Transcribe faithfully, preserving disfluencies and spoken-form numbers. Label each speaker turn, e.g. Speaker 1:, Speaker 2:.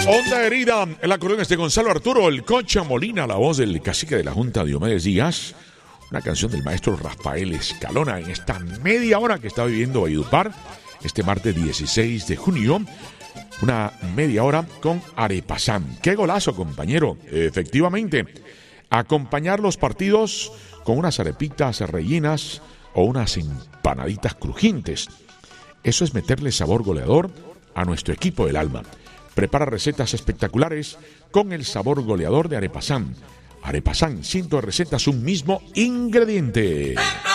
Speaker 1: Onda herida, el acordeón es de Gonzalo Arturo, el Concha Molina, la voz del cacique de la Junta Diomedes Díaz. Una canción del maestro Rafael Escalona en esta media hora que está viviendo Valledupar, este martes dieciséis de junio. Una media hora con Arepasán. ¡Qué golazo, compañero! Efectivamente, acompañar los partidos con unas arepitas rellenas o unas empanaditas crujientes. Eso es meterle sabor goleador a nuestro equipo del alma. Prepara recetas espectaculares con el sabor goleador de Arepasán. Arepasán, cientos de recetas, un mismo ingrediente.